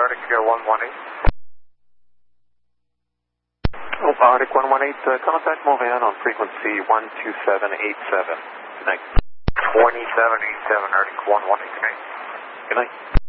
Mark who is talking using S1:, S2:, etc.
S1: Arctic 118.
S2: Arctic 118, contact Movan on frequency 12787. Good night.
S1: 2787, Arctic 118, good night.
S2: Good night.